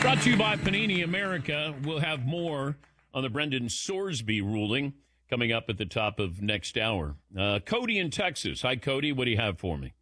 Brought to you by Panini America. We'll have more on the Brendan Sorsby ruling coming up at the top of next hour. Cody in Texas. Hi, Cody. What do you have for me?